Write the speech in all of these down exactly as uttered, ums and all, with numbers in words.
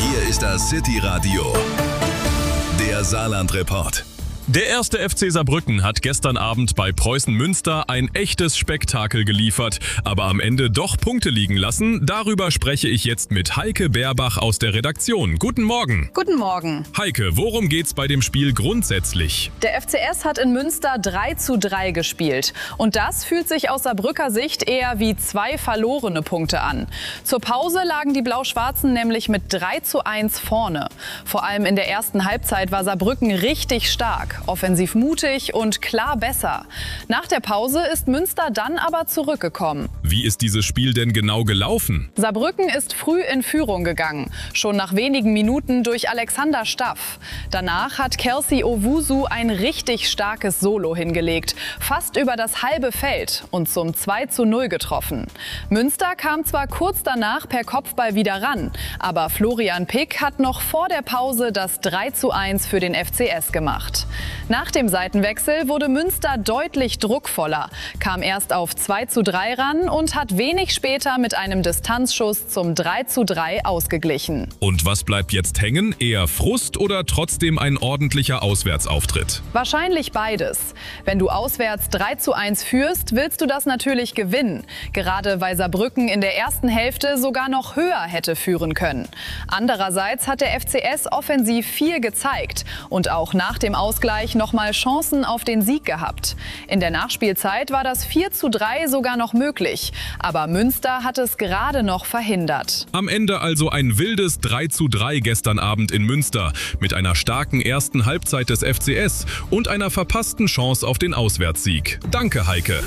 Hier ist das City Radio, der Saarland-Report. Der erste F C Saarbrücken hat gestern Abend bei Preußen Münster ein echtes Spektakel geliefert, aber am Ende doch Punkte liegen lassen. Darüber spreche ich jetzt mit Heike Beerbach aus der Redaktion. Guten Morgen. Guten Morgen. Heike, worum geht's bei dem Spiel grundsätzlich? Der F C S hat in Münster drei zu drei gespielt. Und das fühlt sich aus Saarbrücker Sicht eher wie zwei verlorene Punkte an. Zur Pause lagen die Blau-Schwarzen nämlich mit drei zu eins vorne. Vor allem in der ersten Halbzeit war Saarbrücken richtig stark. Offensiv mutig und klar besser. Nach der Pause ist Münster dann aber zurückgekommen. Wie ist dieses Spiel denn genau gelaufen? Saarbrücken ist früh in Führung gegangen. Schon nach wenigen Minuten durch Alexander Staff. Danach hat Kelsey Owusu ein richtig starkes Solo hingelegt. Fast über das halbe Feld und zum zwei zu null getroffen. Münster kam zwar kurz danach per Kopfball wieder ran. Aber Florian Pick hat noch vor der Pause das drei zu eins für den F C S gemacht. Nach dem Seitenwechsel wurde Münster deutlich druckvoller, kam erst auf zwei zu drei ran und hat wenig später mit einem Distanzschuss zum drei zu drei ausgeglichen. Und was bleibt jetzt hängen? Eher Frust oder trotzdem ein ordentlicher Auswärtsauftritt? Wahrscheinlich beides. Wenn du auswärts drei zu eins führst, willst du das natürlich gewinnen. Gerade weil Saarbrücken in der ersten Hälfte sogar noch höher hätte führen können. Andererseits hat der F C S offensiv viel gezeigt und auch nach dem Ausgleich noch mal Chancen auf den Sieg gehabt. In der Nachspielzeit war das vier zu drei sogar noch möglich. Aber Münster hat es gerade noch verhindert. Am Ende also ein wildes drei zu drei gestern Abend in Münster mit einer starken ersten Halbzeit des F C S und einer verpassten Chance auf den Auswärtssieg. Danke, Heike.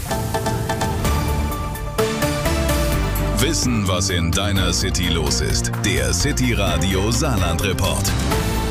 Wissen, was in deiner City los ist. Der City Radio Saarland-Report.